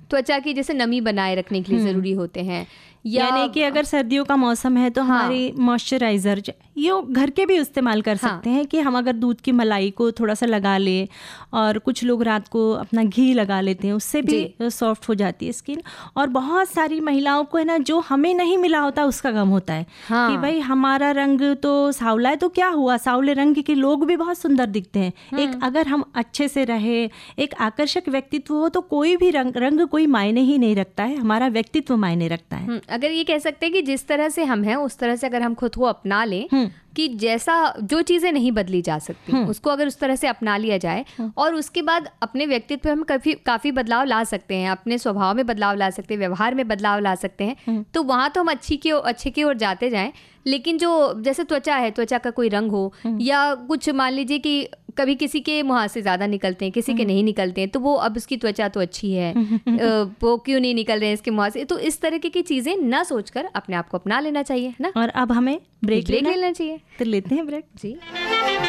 त्वचा की जैसे नमी बनाए रखने के लिए ज़रूरी होते हैं। यानी कि अगर सर्दियों का मौसम है तो हमारी मॉइस्चराइज़र ये घर के भी इस्तेमाल कर सकते हैं कि हम अगर दूध की मलाई को थोड़ा सा लगा लें, और कुछ लोग रात को अपना घी लगा लेते हैं, उससे भी सॉफ्ट हो जाती है स्किन। और बहुत सारी महिलाओं को है ना, जो हमें नहीं मिला होता उसका गम होता है कि भाई हमारा रंग तो सांवला है तो क्या हुआ, सांवले रंग के लोग भी बहुत सुंदर दिखते हैं। एक अगर हम अच्छे से रहे, एक आकर्षक व्यक्तित्व हो, तो कोई भी रंग कोई मायने ही नहीं रखता है, हमारा व्यक्तित्व मायने रखता है। अगर ये कह सकते हैं कि जिस तरह से हम हैं उस तरह से अगर हम खुद को अपना लें, कि जैसा जो चीज़ें नहीं बदली जा सकती उसको अगर उस तरह से अपना लिया जाए, और उसके बाद अपने व्यक्तित्व में काफ़ी बदलाव ला सकते हैं, अपने स्वभाव में बदलाव ला सकते हैं, व्यवहार में बदलाव ला सकते हैं, तो वहाँ तो हम अच्छे की ओर जाते जाएं। लेकिन जो जैसे त्वचा है, त्वचा का कोई रंग हो या कुछ, मान लीजिए कि कभी किसी के मुहासे ज़्यादा निकलते हैं, किसी के नहीं निकलते हैं, तो वो अब उसकी त्वचा तो अच्छी है, वो क्यों नहीं निकल रहे हैं इसके मुहासे। तो इस तरीके की चीज़ें ना सोचकर अपने आप को अपना लेना चाहिए, है ना। और अब हमें ब्रेक लेना चाहिए। तो लेते हैं ब्रेक जी।